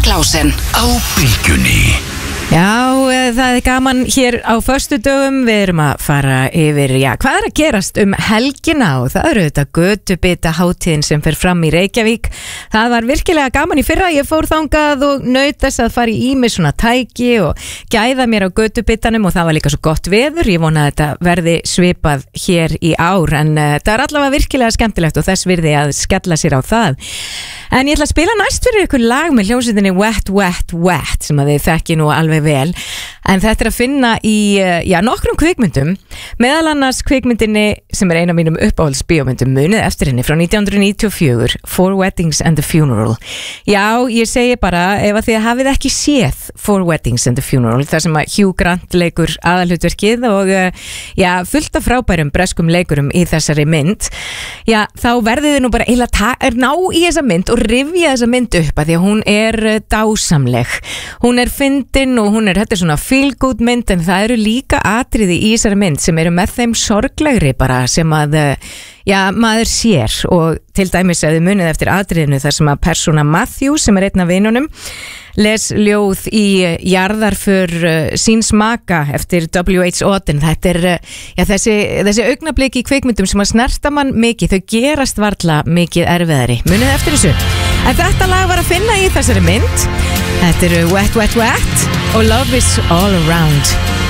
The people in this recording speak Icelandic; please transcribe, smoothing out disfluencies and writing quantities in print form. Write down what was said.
Klásen á Bylgjunni. Já, það gaman hér á föstudögum. Við erum að fara yfir, hvað að gerast helgina og það eru þetta götubita hátíðin sem fer fram í Reykjavík. Það var virkilega gaman í fyrra, ég fór þangað og naut þess að fara í ýmis svona tæki og gæða mér á götubitanum og það var líka svo gott veður. Ég vona að þetta verði svipað hér í ár en það er allavega virkilega skemmtilegt og þess virði að skella sér á það. En ég ætla að spila næst fyrir ykkur lag með hljómsveitinni Wet Wet Wet sem að þið þekki nú alveg vel, en þetta er að finna í nokkrum kvikmyndum, meðal annars kvikmyndinni sem er ein af mínum uppáhaldsbíómyndum, munið eftir henni frá 1994, Four Weddings and a Funeral. Já, ég segi bara, ef að þið hafið ekki séð Four Weddings and a Funeral, þar sem að Hugh Grant leikur aðalhlutverkið og fullt af frábærum breskum leikurum í þessari mynd, þá verðið þið nú bara eiginlega ná í þessa mynd og rifja þessa mynd upp að því að hún er dásamleg. Hún er fyndin og þetta er svona feel good mynd, en það eru líka atriði í þessari mynd sem eru með þeim sorglegri bara sem að maður sér, og til dæmis ef þið munið eftir atriðinu þar sem að persóna Matthew sem er einn af vinunum les ljóð í jarðarför síns maka eftir W.H. Auden. Þetta er þessi augnablik í kvikmyndum sem að snerta mann mikið, þau gerast varla mikið erfiðari. Munið eftir þessu. En þetta lag var að finna í þessari mynd. Þetta eru Wet Wet Wet og Love is All Around.